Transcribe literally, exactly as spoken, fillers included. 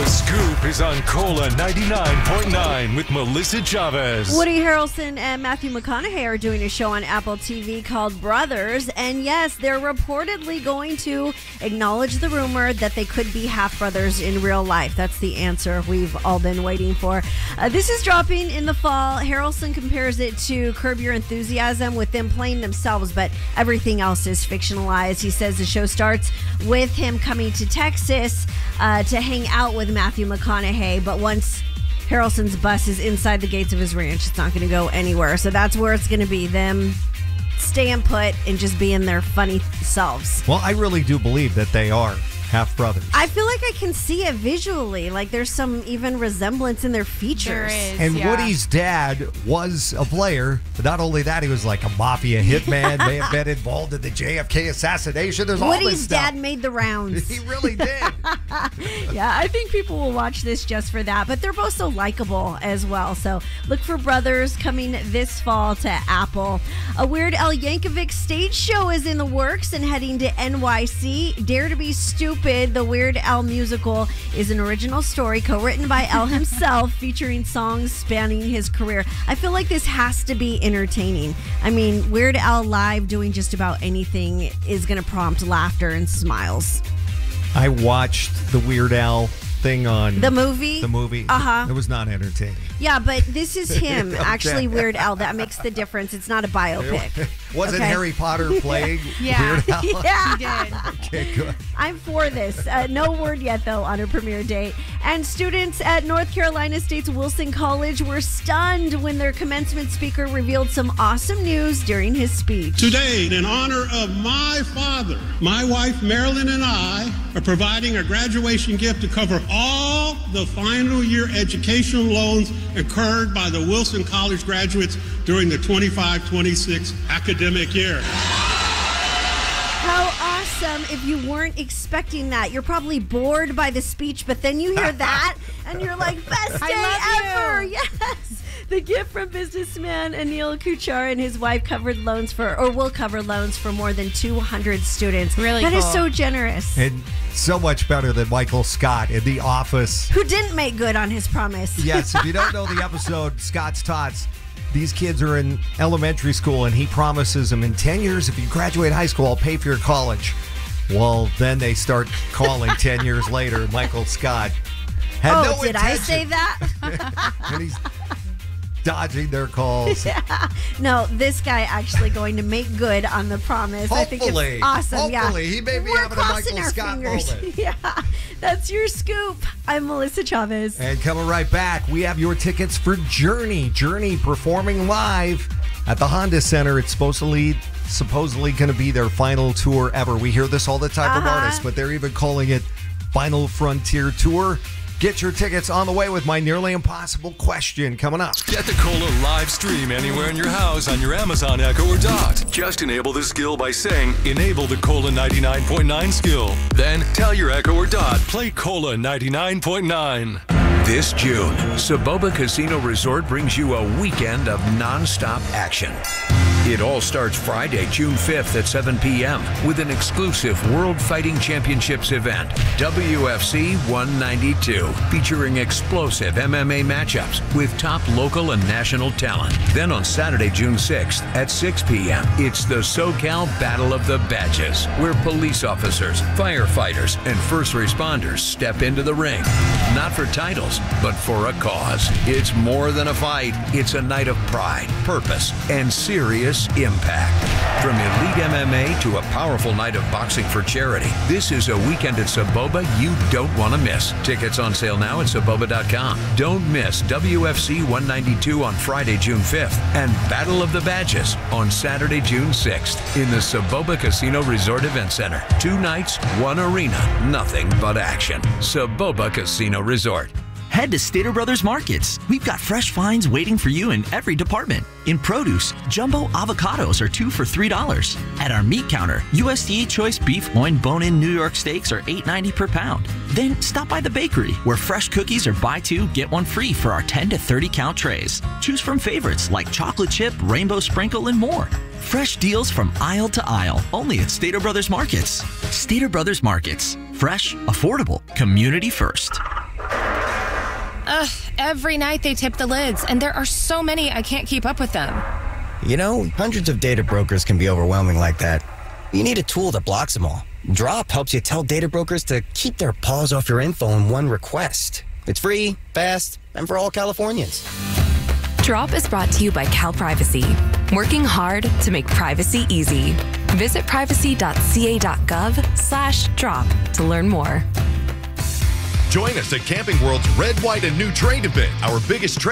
The Scoop is on Cola ninety-nine point nine with Melissa Chavez. Woody Harrelson and Matthew McConaughey are doing a show on Apple T V called Brothers. And yes, they're reportedly going to acknowledge the rumor that they could be half brothers in real life. That's the answer we've all been waiting for. Uh, this is dropping in the fall. Harrelson compares it to Curb Your Enthusiasm with them playing themselves, but everything else is fictionalized. He says the show starts with him coming to Texas uh, to hang out with Matthew McConaughey, but once Harrelson's bus is inside the gates of his ranch, it's not going to go anywhere. So that's where it's going to be, them staying put and just being their funny selves. Well, I really do believe that they are half brothers. I feel like I can see it visually. Like there's some even resemblance in their features. There is, and yeah. Woody's dad was a player. But not only that, he was like a mafia hitman, may have been involved in the J F K assassination. There's all this Woody's stuff. dad made the rounds. He really did. Yeah, I think people will watch this just for that. But they're both so likable as well. So look for Brothers coming this fall to Apple. A Weird Al Yankovic stage show is in the works and heading to N Y C. Dare to be Stupid, the Weird Al musical, is an original story co-written by Al himself, featuring songs spanning his career. I feel like this has to be entertaining. I mean, Weird Al live doing just about anything is going to prompt laughter and smiles. I watched the Weird Al thing on The movie? The movie. Uh-huh. It was not entertaining. Yeah, but this is him, Okay. actually Weird Al. That makes the difference. It's not a biopic. Wasn't Okay. Harry Potter playing Yeah. Weird Al? Yeah. He did. Okay, good. I'm for this. Uh, no word yet, though, on a premiere date. And students at North Carolina State's Wilson College were stunned when their commencement speaker revealed some awesome news during his speech. Today, in honor of my father, my wife Marilyn and I are providing a graduation gift to cover all the final year educational loans incurred by the Wilson College graduates during the twenty-five twenty-six academic year. How awesome if you weren't expecting that. You're probably bored by the speech, but then you hear that and you're like, best day I ever. love you. Yes. The gift from businessman Anil Kuchar and his wife covered loans for, or will cover loans for more than two hundred students. Really That is cool. so generous. And so much better than Michael Scott in The Office. Who didn't make good on his promise. Yes, if you don't know the episode, Scott's Tots, these kids are in elementary school, and he promises them in ten years, if you graduate high school, I'll pay for your college. Well, then they start calling ten years later. Michael Scott had oh, no did I intention. say that? And he's dodging their calls. Yeah. No, this guy actually going to make good on the promise. I think Hopefully. it's awesome. Hopefully. Yeah. He may be We're having a crossing Michael our Scott fingers. moment. Yeah. That's your scoop. I'm Melissa Chavez. And coming right back, we have your tickets for Journey. Journey performing live at the Honda Center. It's supposedly supposedly going to be their final tour ever. We hear this all the time from Uh-huh. artists, but they're even calling it Final Frontier Tour. Get your tickets on the way with my nearly impossible question coming up. Get the Cola live stream anywhere in your house on your Amazon Echo or Dot. Just enable the skill by saying, enable the Cola ninety-nine point nine skill. Then tell your Echo or Dot, play Cola ninety-nine point nine. This June, Saboba Casino Resort brings you a weekend of nonstop action. It all starts Friday, June fifth at seven p.m. with an exclusive World Fighting Championships event, W F C one ninety-two, featuring explosive M M A matchups with top local and national talent. Then on Saturday, June sixth at six p.m., it's the SoCal Battle of the Badges, where police officers, firefighters, and first responders step into the ring. Not for titles, but for a cause. It's more than a fight. It's a night of pride, purpose, and serious impact. From elite M M A to a powerful night of boxing for charity, this is a weekend at Saboba you don't want to miss. Tickets on sale now at Saboba dot com. Don't miss W F C one ninety-two on Friday, June fifth, and Battle of the Badges on Saturday, June sixth in the Saboba Casino Resort Event Center. Two nights, one arena, nothing but action. Saboba Casino Resort. Head to Stater Brothers Markets. We've got fresh finds waiting for you in every department. In produce, jumbo avocados are two for three dollars. At our meat counter, U S D A choice beef loin bone-in New York steaks are eight ninety per pound. Then stop by the bakery, where fresh cookies are buy two, get one free for our ten to thirty count trays. Choose from favorites like chocolate chip, rainbow sprinkle, and more. Fresh deals from aisle to aisle, only at Stater Brothers Markets. Stater Brothers Markets. Fresh, affordable, community first. Ugh, every night they tip the lids, and there are so many I can't keep up with them. You know, hundreds of data brokers can be overwhelming like that. You need a tool that blocks them all. Drop helps you tell data brokers to keep their paws off your info in one request. It's free, fast, and for all Californians. Drop is brought to you by Cal Privacy, working hard to make privacy easy. Visit privacy.ca.gov slash drop to learn more. Join us at Camping World's Red, White, and New Trade event, our biggest trade